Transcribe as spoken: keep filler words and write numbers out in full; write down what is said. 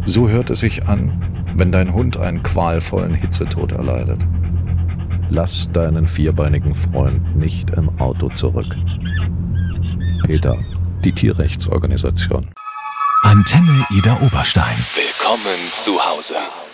So hört es sich an, wenn dein Hund einen qualvollen Hitzetod erleidet. Lass deinen vierbeinigen Freund nicht im Auto zurück. PETA, die Tierrechtsorganisation. Antenne Ida Oberstein. Willkommen zu Hause.